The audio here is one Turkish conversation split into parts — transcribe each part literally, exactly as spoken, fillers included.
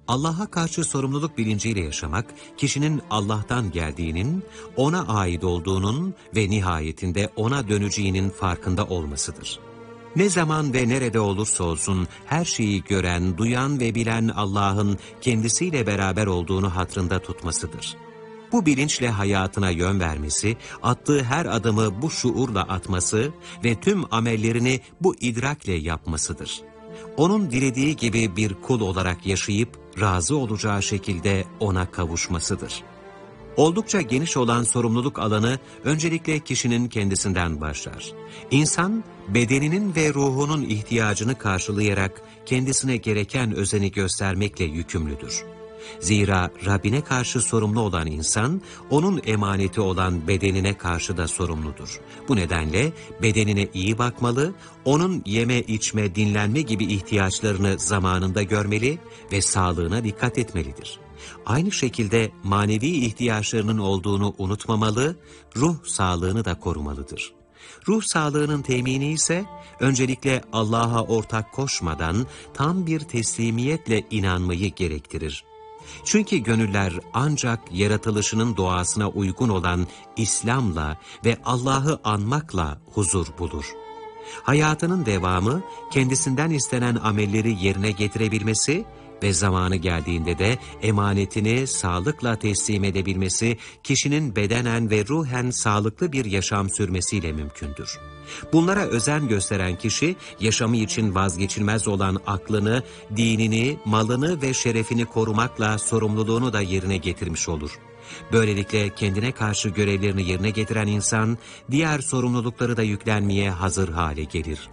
Allah'a karşı sorumluluk bilinciyle yaşamak, kişinin Allah'tan geldiğinin, ona ait olduğunun ve nihayetinde ona döneceğinin farkında olmasıdır. Ne zaman ve nerede olursa olsun her şeyi gören, duyan ve bilen Allah'ın kendisiyle beraber olduğunu hatırında tutmasıdır. Bu bilinçle hayatına yön vermesi, attığı her adımı bu şuurla atması ve tüm amellerini bu idrakle yapmasıdır. Onun dilediği gibi bir kul olarak yaşayıp razı olacağı şekilde ona kavuşmasıdır. Oldukça geniş olan sorumluluk alanı öncelikle kişinin kendisinden başlar. İnsan, bedeninin ve ruhunun ihtiyacını karşılayarak kendisine gereken özeni göstermekle yükümlüdür. Zira Rabbine karşı sorumlu olan insan, onun emaneti olan bedenine karşı da sorumludur. Bu nedenle bedenine iyi bakmalı, onun yeme, içme, dinlenme gibi ihtiyaçlarını zamanında görmeli ve sağlığına dikkat etmelidir. Aynı şekilde manevi ihtiyaçlarının olduğunu unutmamalı, ruh sağlığını da korumalıdır. Ruh sağlığının temini ise öncelikle Allah'a ortak koşmadan tam bir teslimiyetle inanmayı gerektirir. Çünkü gönüller ancak yaratılışının doğasına uygun olan İslam'la ve Allah'ı anmakla huzur bulur. Hayatının devamı, kendisinden istenen amelleri yerine getirebilmesi ve zamanı geldiğinde de emanetini sağlıkla teslim edebilmesi, kişinin bedenen ve ruhen sağlıklı bir yaşam sürmesiyle mümkündür. Bunlara özen gösteren kişi, yaşamı için vazgeçilmez olan aklını, dinini, malını ve şerefini korumakla sorumluluğunu da yerine getirmiş olur. Böylelikle kendine karşı görevlerini yerine getiren insan, diğer sorumlulukları da yüklenmeye hazır hale gelir.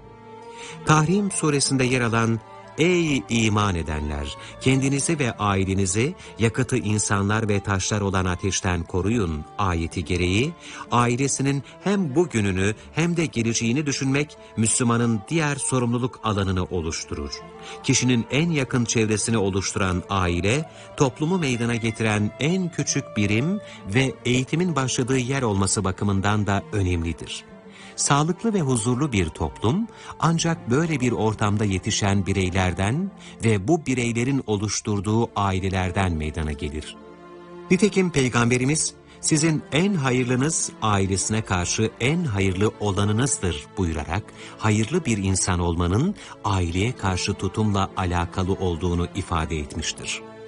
Tahrim suresinde yer alan "Ey iman edenler! Kendinizi ve ailenizi yakıtı insanlar ve taşlar olan ateşten koruyun" ayeti gereği, ailesinin hem bugününü hem de geleceğini düşünmek, Müslümanın diğer sorumluluk alanını oluşturur. Kişinin en yakın çevresini oluşturan aile, toplumu meydana getiren en küçük birim ve eğitimin başladığı yer olması bakımından da önemlidir. Sağlıklı ve huzurlu bir toplum, ancak böyle bir ortamda yetişen bireylerden ve bu bireylerin oluşturduğu ailelerden meydana gelir. Nitekim Peygamberimiz, "Sizin en hayırlınız ailesine karşı en hayırlı olanınızdır" buyurarak, hayırlı bir insan olmanın aileye karşı tutumla alakalı olduğunu ifade etmiştir.